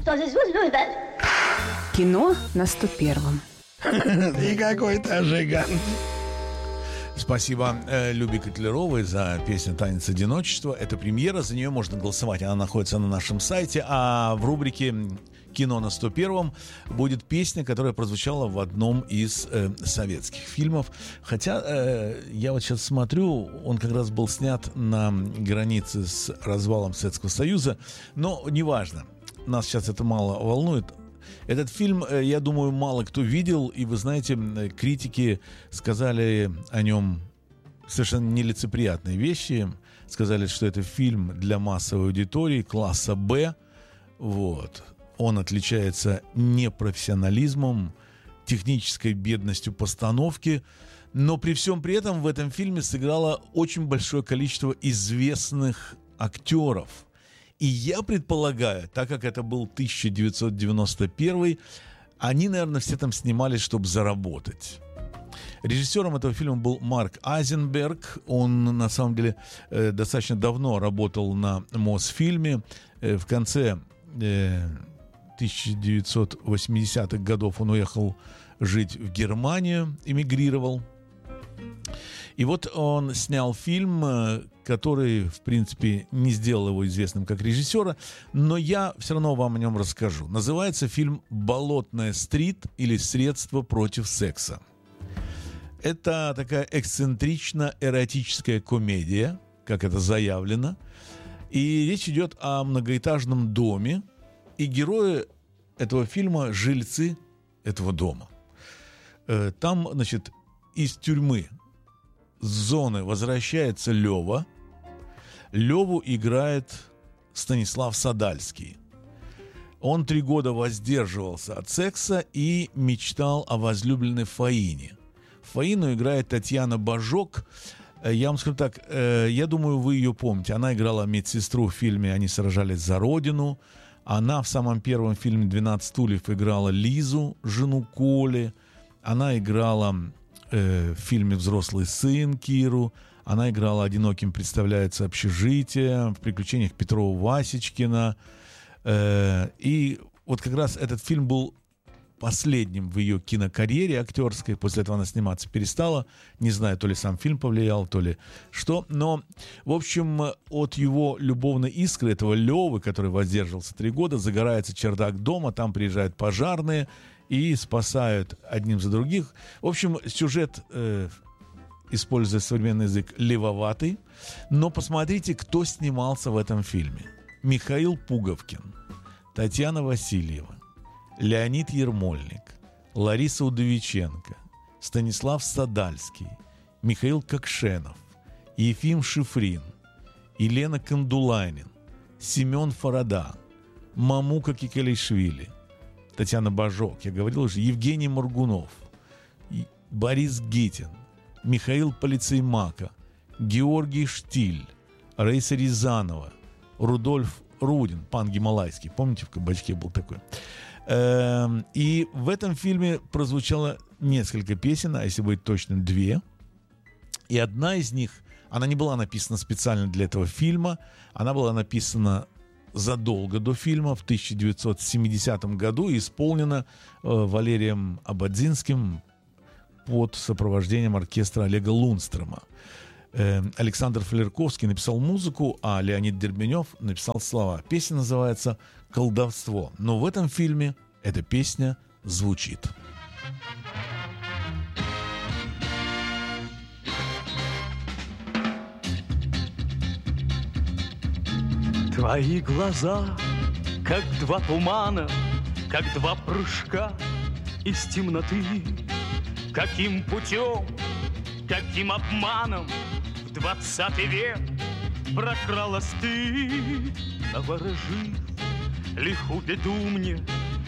Кино на 101-м. И какой-то жиган. Спасибо Любе Котляровой за песню «Танец одиночества». Это премьера, за нее можно голосовать. Она находится на нашем сайте. А в рубрике «Кино на 101-м» будет песня, которая прозвучала в одном из советских фильмов. Хотя я вот сейчас смотрю, он как раз был снят на границе с развалом Советского Союза. Но неважно, нас сейчас это мало волнует. Этот фильм, я думаю, мало кто видел, и вы знаете, критики сказали о нем совершенно нелицеприятные вещи. Сказали, что это фильм для массовой аудитории класса «Б». Вот. Он отличается непрофессионализмом, технической бедностью постановки, но при всем при этом в этом фильме сыграло очень большое количество известных актеров. И я предполагаю, так как это был 1991, они, наверное, все там снимались, чтобы заработать. Режиссером этого фильма был Марк Айзенберг. Он, на самом деле, достаточно давно работал на Мосфильме. В конце 1980-х годов он уехал жить в Германию, эмигрировал. И вот он снял фильм, который, в принципе, не сделал его известным как режиссера, но я все равно вам о нем расскажу. Называется фильм «Болотная стрит» или «Средства против секса». Это такая эксцентрично-эротическая комедия, как это заявлено. И речь идет о многоэтажном доме, и герои этого фильма – жильцы этого дома. Там, значит, из тюрьмы с зоны возвращается Лева. Леву играет Станислав Садальский. Он 3 года воздерживался от секса и мечтал о возлюбленной Фаине. Фаину играет Татьяна Бажок. Я вам скажу так, я думаю, вы ее помните. Она играла медсестру в фильме «Они сражались за Родину». Она в самом первом фильме «12 стульев» играла Лизу, жену Коли. Она играла в фильме «Взрослый сын» Киру. Она играла «Одиноким представляется общежитие», в «Приключениях Петрова Васечкина». И вот как раз этот фильм был последним в ее кинокарьере актерской. После этого она сниматься перестала. Не знаю, то ли сам фильм повлиял, то ли что. Но, в общем, от его любовной искры, этого Левы, который воздерживался 3 года, загорается чердак дома, там приезжают пожарные и спасают одним за других. В общем, сюжет, используя современный язык, левоватый. Но посмотрите, кто снимался в этом фильме. Михаил Пуговкин, Татьяна Васильева, Леонид Ермольник, Лариса Удовиченко, Станислав Садальский, Михаил Кокшенов, Ефим Шифрин, Елена Кандулайнин, Семен Фарада, Мамука Кикелишвили, Татьяна Бажок, я говорил уже, Евгений Моргунов, Борис Гитин, Михаил Полицеймака, Георгий Штиль, Раиса Рязанова, Рудольф Рудин, пан Гималайский. Помните, в «Кабачке» был такой? И в этом фильме прозвучало несколько песен, а если быть точным, 2. И одна из них, она не была написана специально для этого фильма, она была написана задолго до фильма, в 1970 году, и исполнена Валерием Ободзинским под сопровождением оркестра Олега Лунстрома. Александр Флерковский написал музыку, а Леонид Дербенев написал слова. Песня называется «Колдовство». Но в этом фильме эта песня звучит. Твои глаза, как 2 тумана, как 2 прыжка из темноты. Каким путем, каким обманом в 20 век прокралась ты, наворожив лиху беду мне